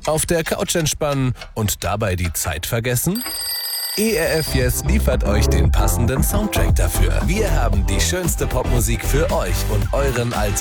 Auf der Couch entspannen und dabei die Zeit vergessen? ERF Yes liefert euch den passenden Soundtrack dafür. Wir haben die schönste Popmusik für euch und euren Alltag